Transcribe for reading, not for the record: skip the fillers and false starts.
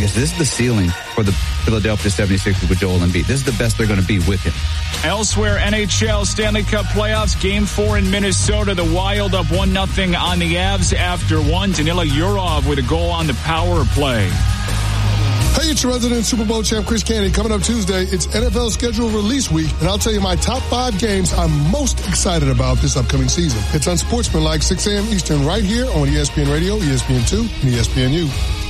Vegas. This is the ceiling for the Philadelphia 76ers with Joel Embiid. This is the best they're going to be with him. Elsewhere, NHL Stanley Cup playoffs, Game 4 in Minnesota. The Wild up 1-0 on the Avs after one. Danila Yurov with a goal on the power play. Hey, it's your resident Super Bowl champ, Chris Canty. Coming up Tuesday, it's NFL schedule release week, and I'll tell you my top 5 games I'm most excited about this upcoming season. It's Unsportsmanlike, 6 a.m. Eastern, right here on ESPN Radio, ESPN2, and ESPNU.